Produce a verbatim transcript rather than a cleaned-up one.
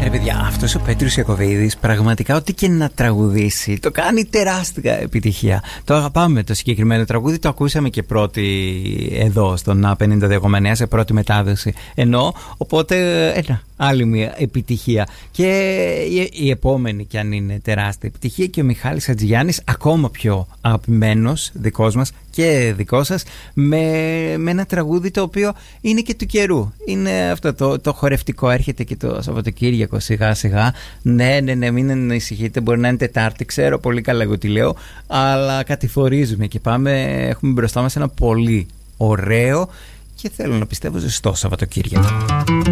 Ρε παιδιά, αυτός ο Πέτρος Ιακωβίδης πραγματικά ό,τι και να τραγουδήσει το κάνει τεράστια επιτυχία. Το αγαπάμε το συγκεκριμένο τραγούδι, το ακούσαμε και πρώτη εδώ στον Α πενήντα δύο κόμμα εννέα σε πρώτη μετάδοση. Ενώ, οπότε, ένα, άλλη μια επιτυχία. Και η, η επόμενη κι αν είναι τεράστια επιτυχία, και ο Μιχάλης Χατζηγιάννης, ακόμα πιο αγαπημένος δικός μας και δικό σας, με, με ένα τραγούδι το οποίο είναι και του καιρού. Είναι αυτό το, το χορευτικό, έρχεται και το Σαββατοκύριακο σιγά σιγά. Ναι, ναι, ναι, μην ανησυχείτε, μπορεί να είναι Τετάρτη, ξέρω πολύ καλά εγώ τι λέω, αλλά κατηφορίζουμε και πάμε, έχουμε μπροστά μας ένα πολύ ωραίο και θέλω να πιστεύω ζεστό Σαββατοκύριακο.